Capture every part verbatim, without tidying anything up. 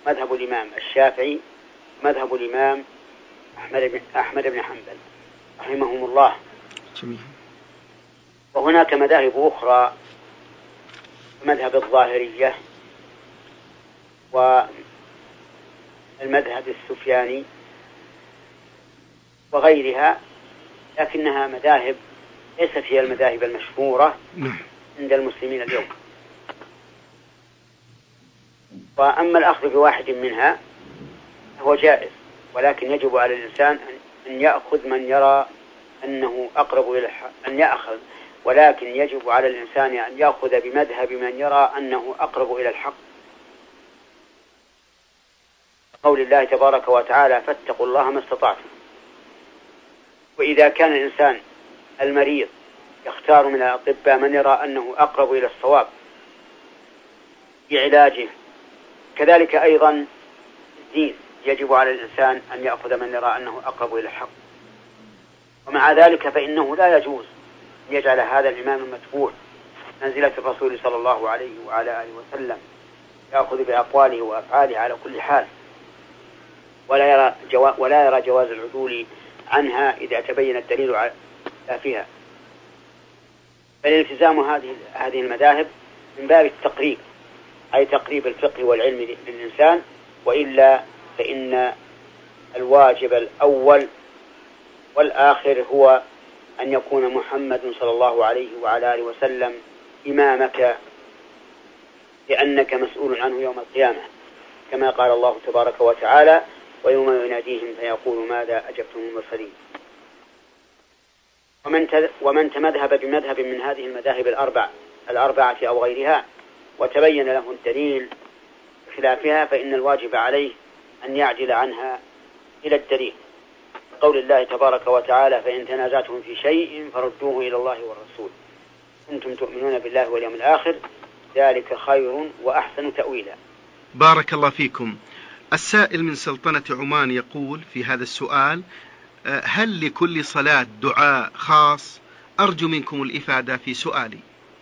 مذهب الإمام الشافعي، مذهب الإمام أحمد بن, أحمد بن حنبل رحمهم الله. وهناك مذاهب أخرى، مذهب الظاهرية والمذهب السفياني وغيرها، لكنها مذاهب ليست هي المذاهب المشهورة عند المسلمين اليوم. وأما الأخذ بواحد منها هو جائز، ولكن يجب على الإنسان أن يأخذ من يرى أنه أقرب إلى الحق، أن يأخذ ولكن يجب على الإنسان أن يأخذ بمذهب من يرى أنه أقرب إلى الحق. قول الله تبارك وتعالى: فاتقوا الله ما استطعتم. وإذا كان الإنسان المريض يختار من الأطباء من يرى أنه أقرب إلى الصواب بعلاجه، كذلك أيضا الدين يجب على الإنسان أن يأخذ من يرى أنه أقرب إلى الحق. ومع ذلك فإنه لا يجوز أن يجعل هذا الإمام المتبوع منزلة الرسول صلى الله عليه وعلى آله وسلم، يأخذ بأقواله وأفعاله على كل حال، ولا يرى, جوا ولا يرى جواز العدول عنها إذا تبين الدليل فيها. فالالتزام هذه هذه المذاهب من باب التقريب، أي تقريب الفقه والعلم للإنسان، وإلا فإن الواجب الأول والآخر هو أن يكون محمد صلى الله عليه وعلى آله وسلم إمامك، لأنك مسؤول عنه يوم القيامة، كما قال الله تبارك وتعالى: ويوم يناديهم فيقول ماذا أجبتم المرسلين. ومن ومن تمذهب بمذهب من هذه المذاهب الأربع الأربعة أو غيرها وتبين له الدليل خلافها، فإن الواجب عليه أن يعدل عنها إلى الدليل. قول الله تبارك وتعالى: فإن تنازعتم في شيء فردوه إلى الله والرسول كنتم تؤمنون بالله واليوم الآخر ذلك خير وأحسن تأويلا. بارك الله فيكم. السائل من سلطنة عمان يقول في هذا السؤال: هل لكل صلاة دعاء خاص؟ أرجو منكم الإفادة في سؤالي.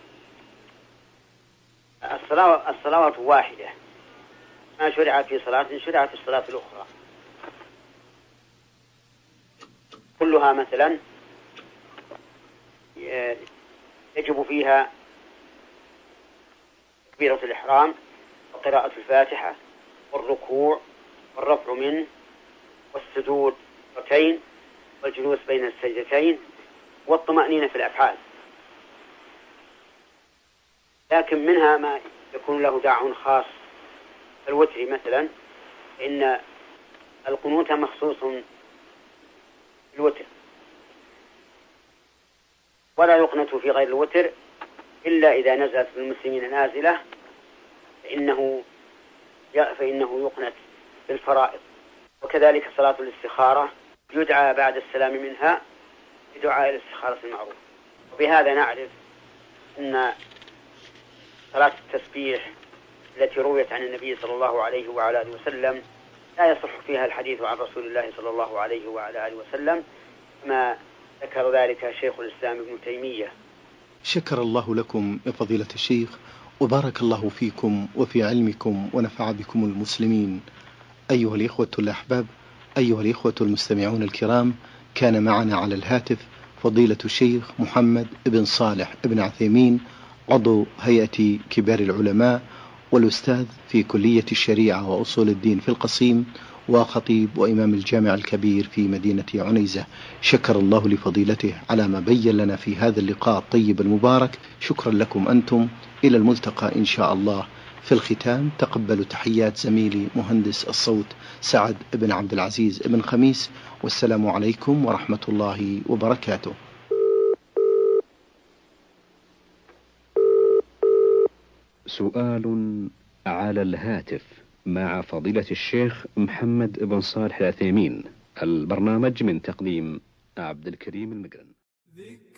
الصلاة الصلاة واحدة، ما شرع في صلاة شرعت الصلاة الأخرى كلها. مثلا يجب فيها تكبيرة الإحرام وقراءة الفاتحة والركوع والرفع منه والسجود ركعتين والجلوس بين السجدتين والطمأنينة في الأفعال. لكن منها ما يكون له داع خاص. الوتر مثلا، إن القنوت مخصوص الوتر، ولا يقنت في غير الوتر إلا إذا نزلت بالمسلمين نازلة، فإنه فإنه يقنت بالفرائض. وكذلك صلاة الاستخارة يدعى بعد السلام منها بدعاء الاستخارة المعروف. وبهذا نعرف أن صلاة التسبيح التي رويت عن النبي صلى الله عليه وعلى آله وسلم لا يصح فيها الحديث عن رسول الله صلى الله عليه وعلى آله وسلم، كما ذكر ذلك شيخ الإسلام ابن تيمية. شكر الله لكم يا فضيلة الشيخ، وبارك الله فيكم وفي علمكم ونفع بكم المسلمين. أيها الإخوة الأحباب، أيها الإخوة المستمعون الكرام، كان معنا على الهاتف فضيلة الشيخ محمد بن صالح بن عثيمين، عضو هيئة كبار العلماء والأستاذ في كلية الشريعة وأصول الدين في القصيم، وخطيب وإمام الجامع الكبير في مدينة عنيزة. شكر الله لفضيلته على ما بين لنا في هذا اللقاء الطيب المبارك. شكرا لكم أنتم، إلى الملتقى إن شاء الله. في الختام تقبلوا تحيات زميلي مهندس الصوت سعد بن عبد العزيز بن خميس، والسلام عليكم ورحمة الله وبركاته. سؤال على الهاتف مع فضيلة الشيخ محمد بن صالح العثيمين. البرنامج من تقديم عبد الكريم المقرن.